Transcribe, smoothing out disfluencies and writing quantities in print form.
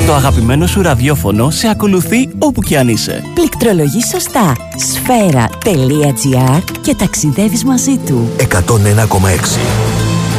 Το αγαπημένο σου ραδιόφωνο σε ακολουθεί όπου κι αν είσαι. Πληκτρολογείς σωστά. Sfera.gr και ταξιδεύεις μαζί του. 101,6